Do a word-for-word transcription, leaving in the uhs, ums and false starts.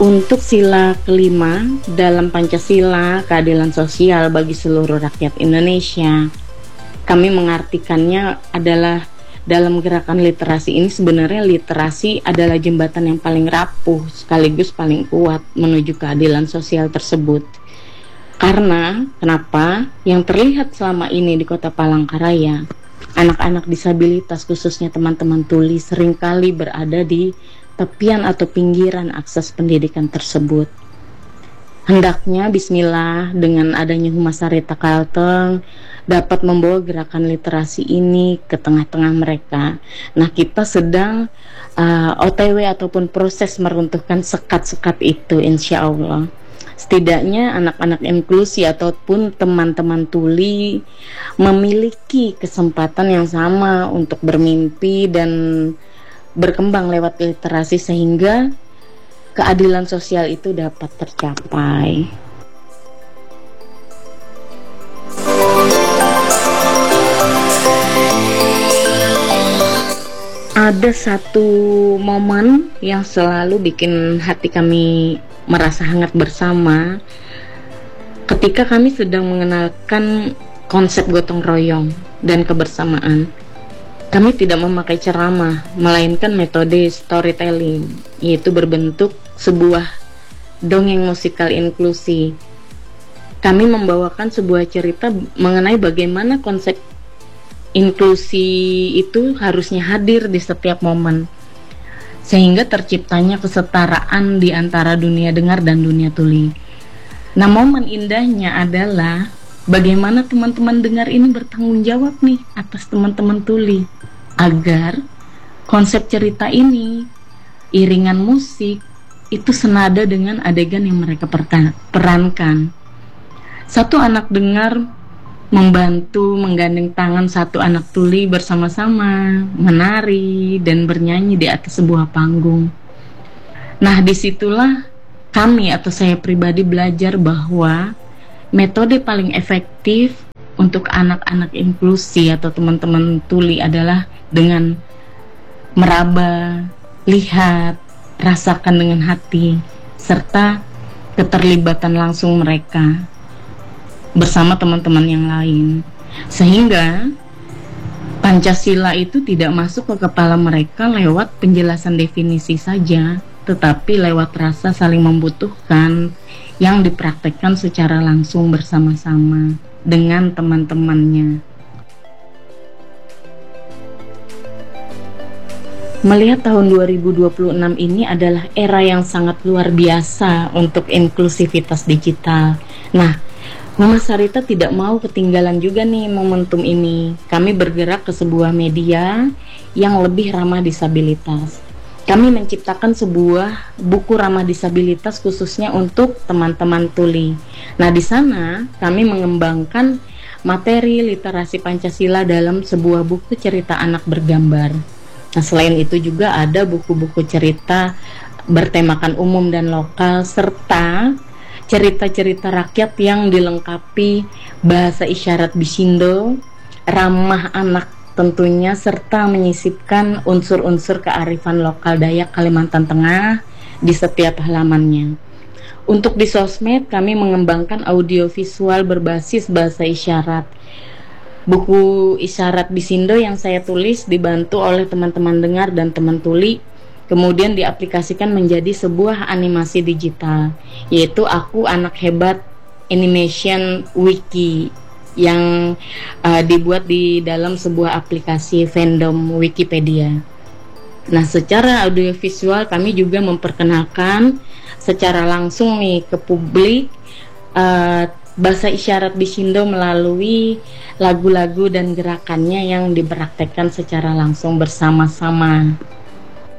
Untuk sila kelima dalam Pancasila, keadilan sosial bagi seluruh rakyat Indonesia, kami mengartikannya adalah dalam gerakan literasi ini sebenarnya literasi adalah jembatan yang paling rapuh sekaligus paling kuat menuju keadilan sosial tersebut. Karena kenapa? Yang terlihat selama ini di Kota Palangkaraya, anak-anak disabilitas khususnya teman-teman tuli seringkali berada di tepian atau pinggiran akses pendidikan tersebut. Hendaknya bismillah dengan adanya Humas Harita Kalteng dapat membawa gerakan literasi ini ke tengah-tengah mereka. Nah, kita sedang uh, O T W ataupun proses meruntuhkan sekat-sekat itu, insya Allah. Setidaknya anak-anak inklusi ataupun teman-teman tuli memiliki kesempatan yang sama untuk bermimpi dan berkembang lewat literasi sehingga keadilan sosial itu dapat tercapai. Ada satu momen yang selalu bikin hati kami merasa hangat bersama ketika kami sedang mengenalkan konsep gotong royong dan kebersamaan. Kami tidak memakai ceramah, melainkan metode storytelling, yaitu berbentuk sebuah dongeng musikal inklusi. Kami membawakan sebuah cerita mengenai bagaimana konsep inklusi itu harusnya hadir di setiap momen, sehingga terciptanya kesetaraan di antara dunia dengar dan dunia tuli. Nah, momen indahnya adalah bagaimana teman-teman dengar ini bertanggung jawab nih atas teman-teman tuli agar konsep cerita ini, iringan musik itu senada dengan adegan yang mereka perankan. Satu anak dengar membantu menggandeng tangan satu anak tuli bersama-sama menari dan bernyanyi di atas sebuah panggung. Nah, disitulah kami atau saya pribadi belajar bahwa metode paling efektif untuk anak-anak inklusi atau teman-teman tuli adalah dengan meraba, lihat, rasakan dengan hati, serta keterlibatan langsung mereka bersama teman-teman yang lain. Sehingga Pancasila itu tidak masuk ke kepala mereka lewat penjelasan definisi saja, tetapi lewat rasa saling membutuhkan yang dipraktekkan secara langsung bersama-sama dengan teman-temannya. Melihat tahun dua ribu dua puluh enam ini adalah era yang sangat luar biasa untuk inklusivitas digital. Nah, Humas Harita tidak mau ketinggalan juga nih momentum ini. Kami bergerak ke sebuah media yang lebih ramah disabilitas. Kami menciptakan sebuah buku ramah disabilitas khususnya untuk teman-teman tuli. Nah, di sana kami mengembangkan materi literasi Pancasila dalam sebuah buku cerita anak bergambar. Nah, selain itu juga ada buku-buku cerita bertemakan umum dan lokal serta cerita-cerita rakyat yang dilengkapi bahasa isyarat Bisindo, ramah anak tentunya, serta menyisipkan unsur-unsur kearifan lokal Dayak Kalimantan Tengah di setiap halamannya. Untuk di sosmed kami mengembangkan audiovisual berbasis bahasa isyarat. Buku isyarat Bisindo yang saya tulis dibantu oleh teman-teman dengar dan teman tuli, kemudian diaplikasikan menjadi sebuah animasi digital, yaitu Aku Anak Hebat Animation Wiki yang uh, dibuat di dalam sebuah aplikasi fandom Wikipedia. Nah, secara audiovisual kami juga memperkenalkan secara langsung nih ke publik uh, bahasa isyarat Bisindo melalui lagu-lagu dan gerakannya yang dipraktekkan secara langsung bersama-sama.